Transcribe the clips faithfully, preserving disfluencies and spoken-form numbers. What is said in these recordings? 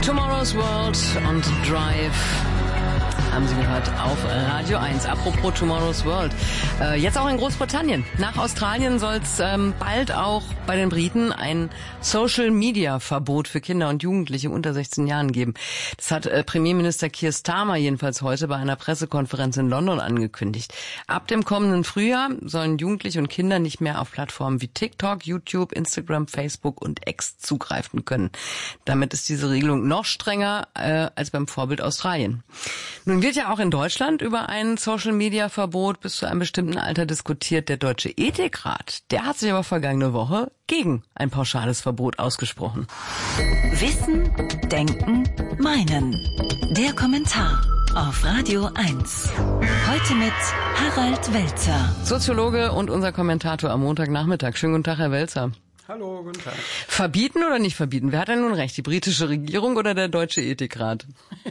Tomorrow's World und Drive haben Sie gehört auf Radio eins. Apropos Tomorrow's World. Äh, jetzt auch in Großbritannien. Nach Australien soll es ähm, bald auch bei den Briten ein Social-Media-Verbot für Kinder und Jugendliche unter sechzehn Jahren geben. Das hat äh, Premierminister Keir Starmer jedenfalls heute bei einer Pressekonferenz in London angekündigt. Ab dem kommenden Frühjahr sollen Jugendliche und Kinder nicht mehr auf Plattformen wie TikTok, YouTube, Instagram, Facebook und X zugreifen können. Damit ist diese Regelung noch strenger äh, als beim Vorbild Australien. Nun wird ja auch in Deutschland über ein Social-Media-Verbot bis zu einem bestimmten Alter diskutiert. Der Deutsche Ethikrat, der hat sich aber vergangene Woche gegen ein pauschales Verbot ausgesprochen. Wissen, Denken, Meinen. Der Kommentar auf Radio eins. Heute mit Harald Welzer. Soziologe und unser Kommentator am Montagnachmittag. Schönen guten Tag, Herr Welzer. Hallo, guten Tag. Verbieten oder nicht verbieten? Wer hat denn nun recht, die britische Regierung oder der Deutsche Ethikrat?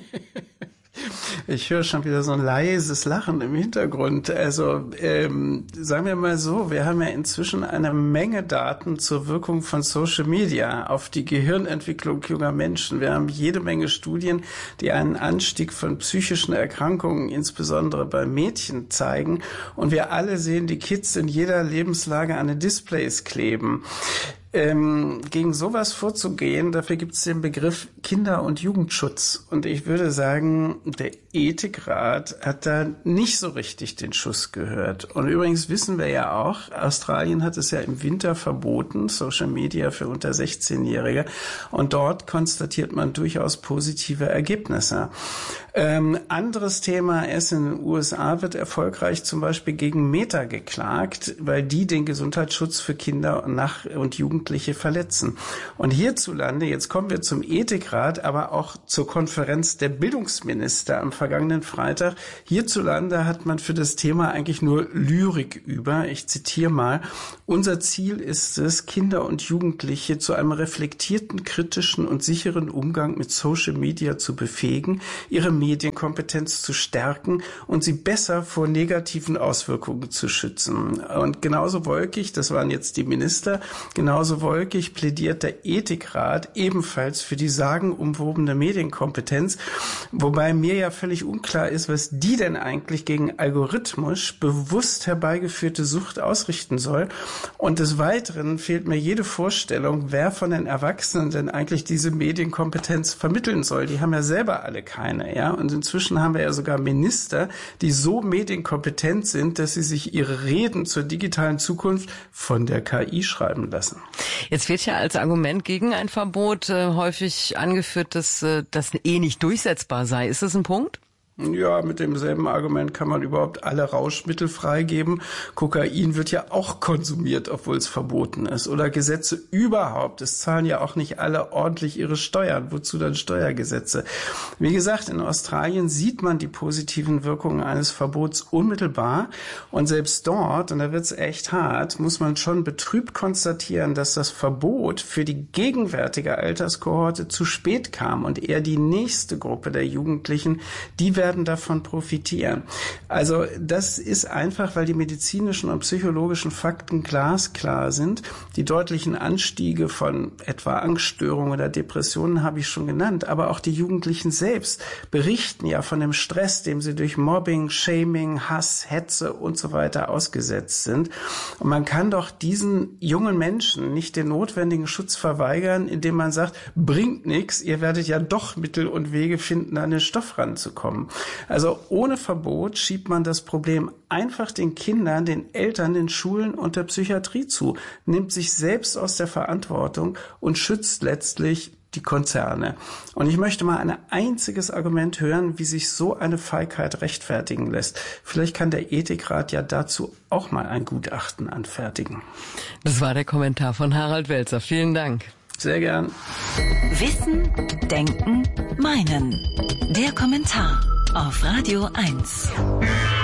Ich höre schon wieder so ein leises Lachen im Hintergrund. Also ähm, sagen wir mal so, wir haben ja inzwischen eine Menge Daten zur Wirkung von Social Media auf die Gehirnentwicklung junger Menschen. Wir haben jede Menge Studien, die einen Anstieg von psychischen Erkrankungen, insbesondere bei Mädchen, zeigen. Und wir alle sehen die Kids in jeder Lebenslage an den Displays kleben. Ähm, gegen sowas vorzugehen, dafür gibt es den Begriff Kinder- und Jugendschutz. Und ich würde sagen, der Ethikrat hat da nicht so richtig den Schuss gehört. Und übrigens wissen wir ja auch, Australien hat es ja im Winter verboten, Social Media für unter sechzehnjährige. Und dort konstatiert man durchaus positive Ergebnisse. Ähm, anderes Thema ist, in den U S A wird erfolgreich zum Beispiel gegen Meta geklagt, weil die den Gesundheitsschutz für Kinder nach und Jugendliche verletzen. Und hierzulande, jetzt kommen wir zum Ethikrat, aber auch zur Konferenz der Bildungsminister am vergangenen Freitag. Hierzulande hat man für das Thema eigentlich nur Lyrik über. Ich zitiere mal: Unser Ziel ist es, Kinder und Jugendliche zu einem reflektierten, kritischen und sicheren Umgang mit Social Media zu befähigen, ihre Medienkompetenz zu stärken und sie besser vor negativen Auswirkungen zu schützen. Und genauso wolkig, das waren jetzt die Minister, genauso wolkig plädiert der Ethikrat ebenfalls für die sagenumwobene Medienkompetenz, wobei mir ja völlig unklar ist, was die denn eigentlich gegen algorithmisch bewusst herbeigeführte Sucht ausrichten soll. Und des Weiteren fehlt mir jede Vorstellung, wer von den Erwachsenen denn eigentlich diese Medienkompetenz vermitteln soll. Die haben ja selber alle keine, ja. Und inzwischen haben wir ja sogar Minister, die so medienkompetent sind, dass sie sich ihre Reden zur digitalen Zukunft von der K I schreiben lassen. Jetzt wird ja als Argument gegen ein Verbot äh, häufig angeführt, dass äh, das eh nicht durchsetzbar sei. Ist das ein Punkt? Ja, mit demselben Argument kann man überhaupt alle Rauschmittel freigeben. Kokain wird ja auch konsumiert, obwohl es verboten ist. Oder Gesetze überhaupt. Es zahlen ja auch nicht alle ordentlich ihre Steuern. Wozu dann Steuergesetze? Wie gesagt, in Australien sieht man die positiven Wirkungen eines Verbots unmittelbar. Und selbst dort, und da wird's echt hart, muss man schon betrübt konstatieren, dass das Verbot für die gegenwärtige Alterskohorte zu spät kam und eher die nächste Gruppe der Jugendlichen, die werden davon profitieren. Also das ist einfach, weil die medizinischen und psychologischen Fakten glasklar sind. Die deutlichen Anstiege von etwa Angststörungen oder Depressionen habe ich schon genannt, aber auch die Jugendlichen selbst berichten ja von dem Stress, dem sie durch Mobbing, Shaming, Hass, Hetze und so weiter ausgesetzt sind. Und man kann doch diesen jungen Menschen nicht den notwendigen Schutz verweigern, indem man sagt, bringt nichts, ihr werdet ja doch Mittel und Wege finden, an den Stoff ranzukommen. Also ohne Verbot schiebt man das Problem einfach den Kindern, den Eltern, den Schulen und der Psychiatrie zu, nimmt sich selbst aus der Verantwortung und schützt letztlich die Konzerne. Und ich möchte mal ein einziges Argument hören, wie sich so eine Feigheit rechtfertigen lässt. Vielleicht kann der Ethikrat ja dazu auch mal ein Gutachten anfertigen. Das war der Kommentar von Harald Welzer. Vielen Dank. Sehr gern. Wissen, Denken, Meinen. Der Kommentar auf Radio eins.